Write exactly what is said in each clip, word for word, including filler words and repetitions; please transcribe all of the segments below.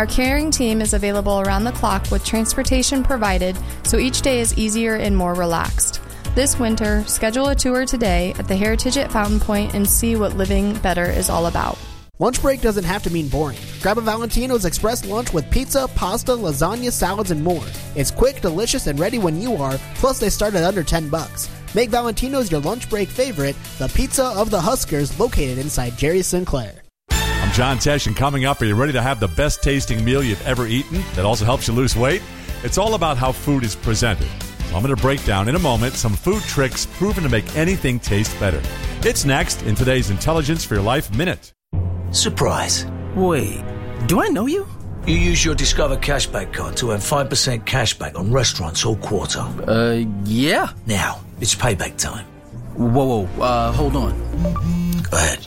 Our caring team is available around the clock with transportation provided, so each day is easier and more relaxed. This winter, schedule a tour today at the Heritage at Fountain Point and see what living better is all about. Lunch break doesn't have to mean boring. Grab a Valentino's Express lunch with pizza, pasta, lasagna, salads, and more. It's quick, delicious, and ready when you are, plus they start at under ten bucks. Make Valentino's your lunch break favorite, the pizza of the Huskers, located inside Jerry Sinclair. I'm John Tesh, and coming up, are you ready to have the best tasting meal you've ever eaten that also helps you lose weight? It's all about how food is presented. So I'm going to break down in a moment some food tricks proven to make anything taste better. It's next in today's Intelligence for Your Life Minute. Surprise. Wait, do I know you? You use your Discover Cashback card to earn five percent cashback on restaurants all quarter. Uh, yeah. Now, it's payback time. Whoa, whoa, uh, hold on. Go ahead.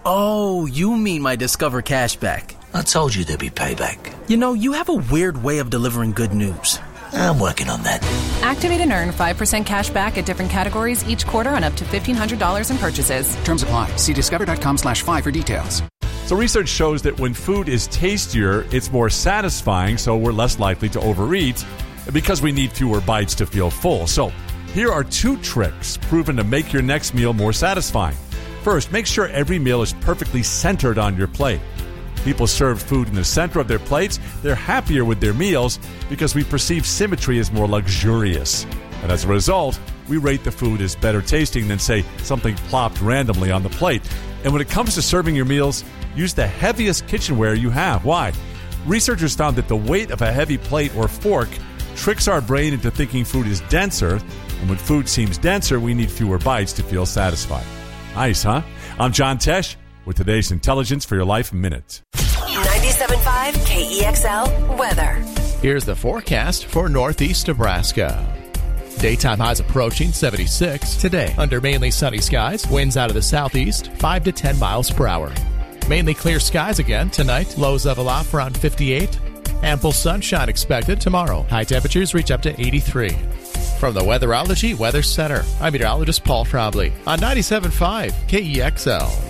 Oh, you mean my Discover Cashback. I told you there'd be payback. You know, you have a weird way of delivering good news. I'm working on that. Activate and earn five percent cash back at different categories each quarter on up to fifteen hundred dollars in purchases. Terms apply. See discover.com slash five for details. So research shows that when food is tastier, it's more satisfying, so we're less likely to overeat because we need fewer bites to feel full. So here are two tricks proven to make your next meal more satisfying. First, make sure every meal is perfectly centered on your plate. People serve food in the center of their plates, they're happier with their meals because we perceive symmetry as more luxurious. And as a result, we rate the food as better tasting than, say, something plopped randomly on the plate. And when it comes to serving your meals, use the heaviest kitchenware you have. Why? Researchers found that the weight of a heavy plate or fork tricks our brain into thinking food is denser, and when food seems denser, we need fewer bites to feel satisfied. Nice, huh? I'm John Tesh with today's Intelligence for Your Life Minute. ninety-seven point five K E X L weather. Here's the forecast for northeast Nebraska. Daytime highs approaching seventy-six today under mainly sunny skies. Winds out of the southeast, five to ten miles per hour. Mainly clear skies again tonight. Lows level off around fifty-eight. Ample sunshine expected tomorrow. High temperatures reach up to eighty-three. From the Weatherology Weather Center, I'm meteorologist Paul Trombley on ninety-seven point five K E X L.